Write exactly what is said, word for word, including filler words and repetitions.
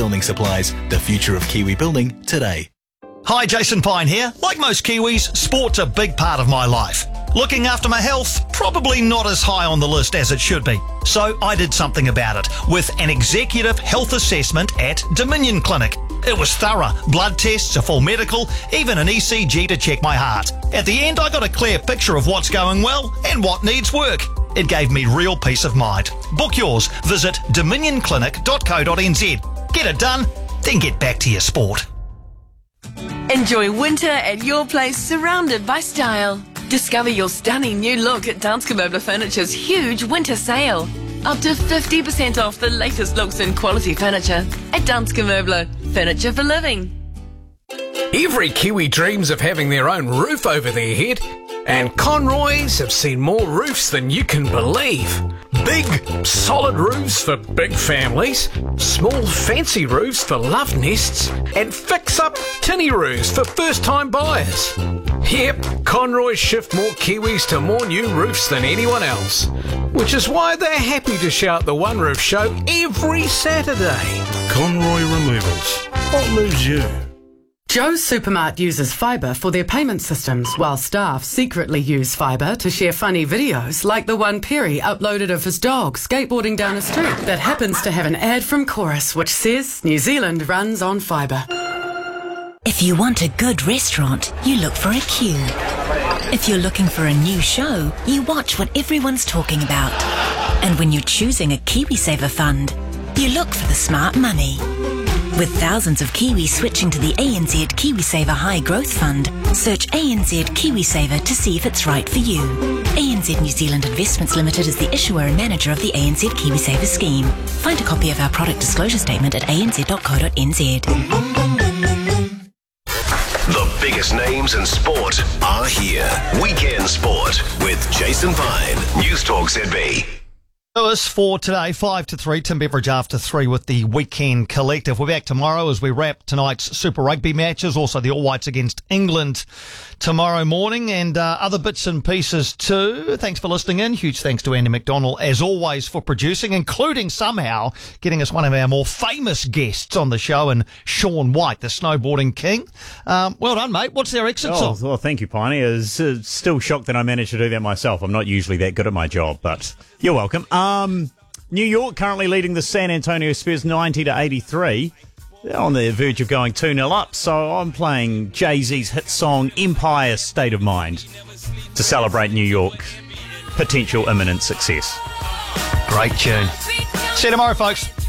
Building Supplies, the future of Kiwi building today. Hi, Jason Pine here. Like most Kiwis, sport's a big part of my life. Looking after my health, probably not as high on the list as it should be. So I did something about it with an executive health assessment at Dominion Clinic. It was thorough. Blood tests, a full medical, even an E C G to check my heart. At the end, I got a clear picture of what's going well and what needs work. It gave me real peace of mind. Book yours. Visit dominion clinic dot co dot n z. Get it done, then get back to your sport. Enjoy winter at your place, surrounded by style. Discover your stunning new look at Danske Møbler Furniture's huge winter sale. Up to fifty percent off the latest looks in quality furniture at Danske Møbler, furniture for living. Every Kiwi dreams of having their own roof over their head, and Conroy's have seen more roofs than you can believe. Big, solid roofs for big families, small, fancy roofs for love nests, and fix-up tinny roofs for first-time buyers. Yep, Conroy's shift more Kiwis to more new roofs than anyone else, which is why they're happy to shout the One Roof Show every Saturday. Conroy Removals. What moves you? Joe's Supermart uses fibre for their payment systems, while staff secretly use fibre to share funny videos like the one Perry uploaded of his dog skateboarding down a street that happens to have an ad from Chorus which says New Zealand runs on fibre. If you want a good restaurant, you look for a queue. If you're looking for a new show, you watch what everyone's talking about. And when you're choosing a KiwiSaver fund, you look for the smart money. With thousands of Kiwis switching to the A N Z KiwiSaver High Growth Fund, search A N Z KiwiSaver to see if it's right for you. A N Z New Zealand Investments Limited is the issuer and manager of the A N Z KiwiSaver scheme. Find a copy of our product disclosure statement at a n z dot co dot n z. The biggest names in sport are here. Weekend Sport with Jason Pine, News Talk Z B. Lewis for today, five to three. Tim Beveridge after three with the Weekend Collective. We're back tomorrow as we wrap tonight's Super Rugby matches. Also the All Whites against England tomorrow morning, and uh, other bits and pieces too. Thanks for listening in. Huge thanks to Andy McDonald as always for producing, including somehow getting us one of our more famous guests on the show, and Sean White, the snowboarding king. Um, well done, mate. What's their exit oh, song? Well, thank you, Piney. I was uh, still shocked that I managed to do that myself. I'm not usually that good at my job, but you're welcome. Um, New York currently leading the San Antonio Spurs ninety to eighty-three. They're on the verge of going two nil up, so I'm playing Jay-Z's hit song Empire State of Mind to celebrate New York's potential imminent success. Great tune. See you tomorrow, folks.